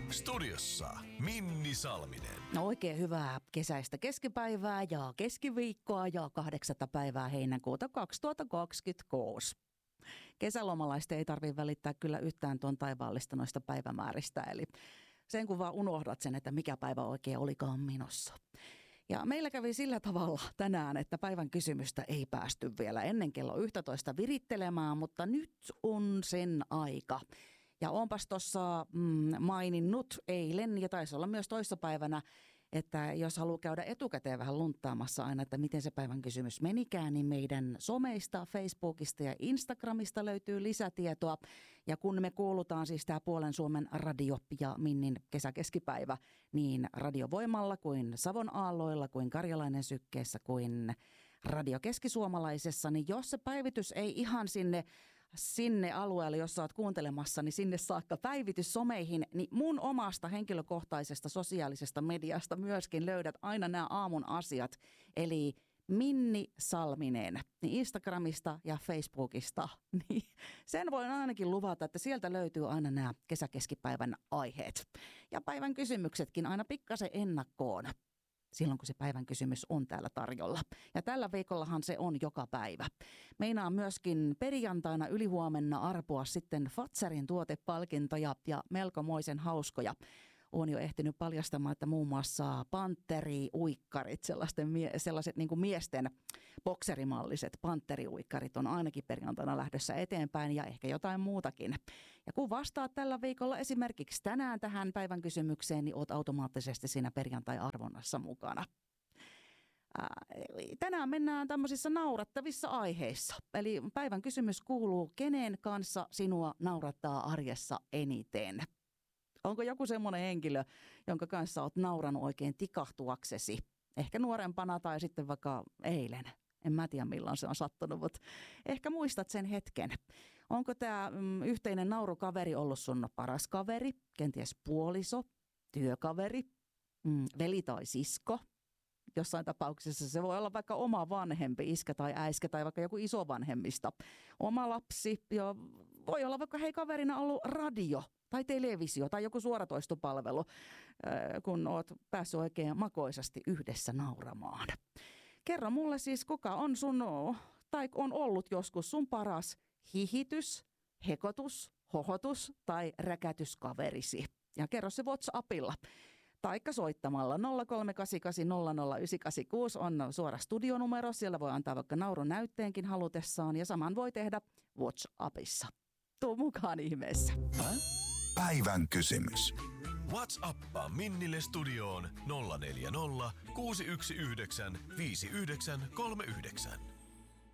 Studiossa Minni Salminen. No oikein hyvää kesäistä keskipäivää ja keskiviikkoa ja 8. päivää heinäkuuta 2026. Kesälomalaisten ei tarvitse välittää kyllä yhtään tuon taivaallista noista päivämääristä, eli sen kun vaan unohdat sen, että mikä päivä oikein olikaan menossa. Ja meillä kävi sillä tavalla tänään, että päivän kysymystä ei päästy vielä ennen kello 11 virittelemään, mutta nyt on sen aika. Ja onpas tuossa maininnut eilen ja taisi olla myös toissapäivänä, että jos haluaa käydä etukäteen vähän lunttaamassa aina, että miten se päivän kysymys menikään, niin meidän someista, Facebookista ja Instagramista löytyy lisätietoa. Ja kun me kuulutaan siis tämä Puolen Suomen radio ja Minnin kesäkeskipäivä, niin radiovoimalla kuin Savon aalloilla, kuin Karjalainen sykkeessä, kuin Radio Keskisuomalaisessa, niin jos se päivitys ei ihan sinne alueelle, jossa olet kuuntelemassa, niin sinne saakka päivitys someihin, niin mun omasta henkilökohtaisesta sosiaalisesta mediasta myöskin löydät aina nämä aamun asiat. Eli Minni Salminen, niin Instagramista ja Facebookista, niin sen voin ainakin luvata, että sieltä löytyy aina nämä kesäkeskipäivän aiheet. Ja päivän kysymyksetkin aina pikkasen ennakkoon. Silloin, kun se päivän kysymys on täällä tarjolla. Ja tällä viikollahan se on joka päivä. Meinaa myöskin perjantaina ylihuomenna arpoa sitten Fatserin tuotepalkintoja ja melkomoisen hauskoja. Olen jo ehtinyt paljastamaan, että muun muassa pantteri-uikkarit, sellaiset niin kuin miesten bokserimalliset pantteri-uikkarit on ainakin perjantaina lähdössä eteenpäin ja ehkä jotain muutakin. Ja kun vastaat tällä viikolla esimerkiksi tänään tähän päivän kysymykseen, niin oot automaattisesti siinä perjantai-arvonnassa mukana. Tänään mennään tämmöisissä naurattavissa aiheissa. Eli päivän kysymys kuuluu, kenen kanssa sinua naurattaa arjessa eniten? Onko joku semmoinen henkilö, jonka kanssa olet nauranut oikein tikahtuaksesi? Ehkä nuorempana tai sitten vaikka eilen. En mä tiedä milloin se on sattunut, mutta ehkä muistat sen hetken. Onko tämä yhteinen naurukaveri ollut sun paras kaveri, kenties puoliso, työkaveri, veli tai sisko? Jossain tapauksessa se voi olla vaikka oma vanhempi, iskä tai äiskä tai vaikka joku isovanhemmista. Oma lapsi ja voi olla vaikka kaverina ollut radio tai televisio tai joku suoratoistopalvelu, kun oot päässyt oikein makoisasti yhdessä nauramaan. Kerro mulle siis, kuka on tai on ollut joskus sun paras hihitys, hekotus, hohotus tai räkätyskaverisi. Ja kerro se WhatsAppilla. Taikka soittamalla 0388000986 on suora studionumero. Siellä voi antaa vaikka naurunäytteenkin halutessaan ja saman voi tehdä WhatsAppissa. Tuu mukaan ihmeessä. Päivän kysymys. WhatsAppaa Minnille studioon 040 619 5939.